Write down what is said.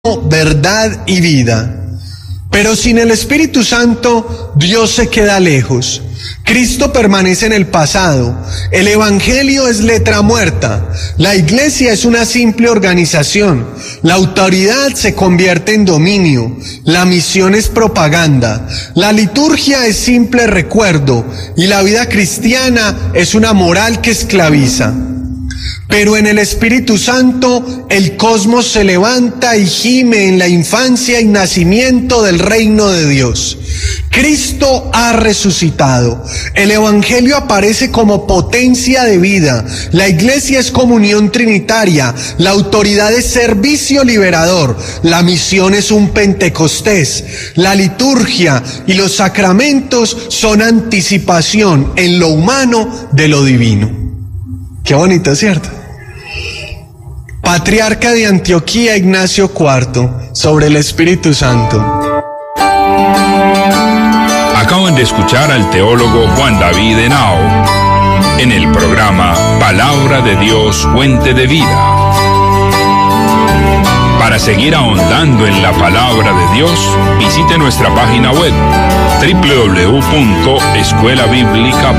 verdad y vida. Pero sin el Espíritu Santo, Dios se queda lejos. Cristo permanece en el pasado. El Evangelio es letra muerta. La Iglesia es una simple organización. La autoridad se convierte en dominio. La misión es propaganda. La liturgia es simple recuerdo. Y la vida cristiana es una moral que esclaviza. Pero en el Espíritu Santo, el cosmos se levanta y gime en la infancia y nacimiento del reino de Dios. Cristo ha resucitado. El Evangelio aparece como potencia de vida. La Iglesia es comunión trinitaria. La autoridad es servicio liberador. La misión es un Pentecostés. La liturgia y los sacramentos son anticipación en lo humano de lo divino. Qué bonito, ¿cierto? Patriarca de Antioquía Ignacio IV, sobre el Espíritu Santo. Acaban de escuchar al teólogo Juan David Henao en el programa Palabra de Dios, Fuente de Vida. Para seguir ahondando en la palabra de Dios, visite nuestra página web www.escuelabiblica.com.